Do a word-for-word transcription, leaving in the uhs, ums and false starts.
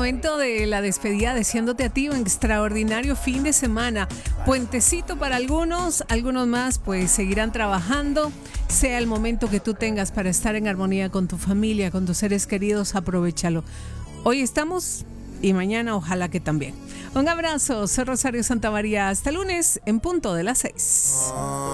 momento de la despedida, deseándote a ti un extraordinario fin de semana. Puentecito para algunos, algunos más pues seguirán trabajando. Sea el momento que tú tengas para estar en armonía con tu familia, con tus seres queridos, aprovéchalo. Hoy estamos y mañana ojalá que también. Un abrazo, soy Rosario Santamaría. Hasta el lunes en punto de las seis.